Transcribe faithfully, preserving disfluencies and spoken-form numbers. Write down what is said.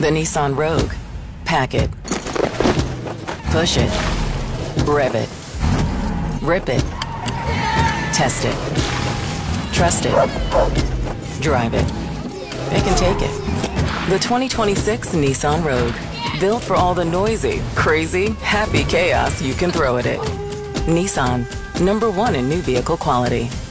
The Nissan Rogue. Pack it. Push it. Rev it. Rip it. Test it. Trust it. Drive it. It can take it. The twenty twenty-six Nissan Rogue. Built for all the noisy, crazy, happy chaos you can throw at it. Nissan. Number one in new vehicle quality.